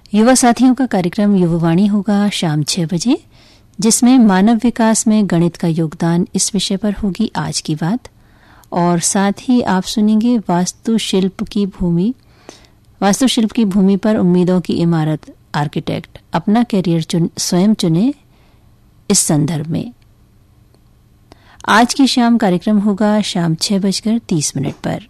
युवा साथियों का कार्यक्रम युवावाणी होगा शाम 6 बजे, जिसमें मानव विकास में गणित का योगदान इस विषय पर होगी आज की बात। और साथ ही आप सुनेंगे वास्तुशिल्प की भूमि पर उम्मीदों की इमारत, आर्किटेक्ट अपना करियर स्वयं चुने, इस संदर्भ में। आज की शाम कार्यक्रम होगा शाम 6:30 पर।